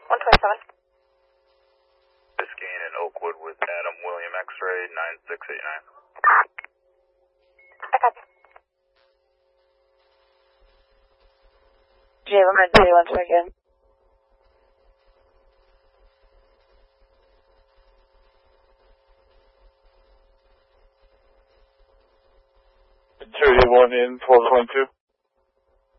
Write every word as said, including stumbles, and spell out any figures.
one twenty-seven. Biscayne in Oakwood with Adam William X-ray nine six eight nine. I copy. Jay, I'm going to tell you one second. thirty-one in twelve twenty-two.